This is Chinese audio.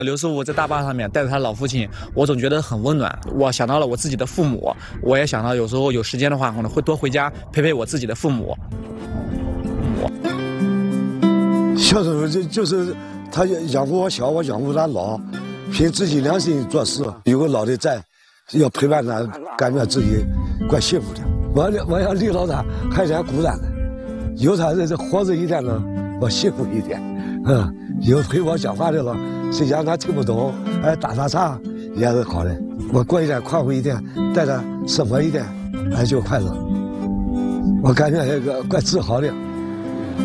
刘师傅在大巴上面带着他老父亲，我总觉得很温暖。我想到了我自己的父母，我也想到有时候有时间的话，可能会多回家陪陪我自己的父母。 小时候就是他养活我小，我养活他老，凭自己良心做事。有个老的在，要陪伴他，感觉自己怪幸福的。我要离了他，还是孤单的。有他这活着一天呢，我幸福一点。有陪我讲话的了，虽然他听不懂，打他岔也是好的。我过一天快活一点，带他生活一点，就快乐。我感觉怪自豪的。